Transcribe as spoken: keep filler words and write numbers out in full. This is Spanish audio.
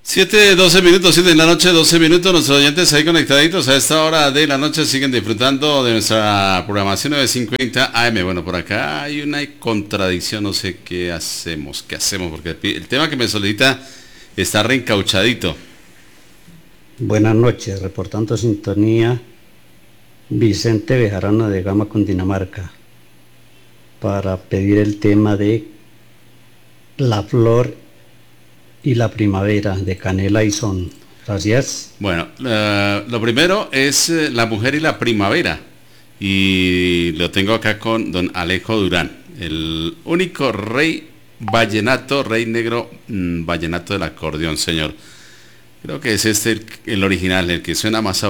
siete, doce minutos, siete de la noche, doce minutos, nuestros oyentes ahí conectaditos a esta hora de la noche siguen disfrutando de nuestra programación novecientos cincuenta A M. Bueno, por acá hay una contradicción, no sé qué hacemos, qué hacemos, porque el tema que me solicita está reencauchadito. Buenas noches, reportando sintonía, Vicente Bejarano de Gama, Cundinamarca, para pedir el tema de La Flor y la Primavera de Canela y Son. Gracias. Bueno, uh, lo primero es uh, La Mujer y la Primavera, y lo tengo acá con don Alejo Durán, el único rey vallenato, rey negro mmm, vallenato del acordeón, señor. Creo que es este el, el original, el que suena más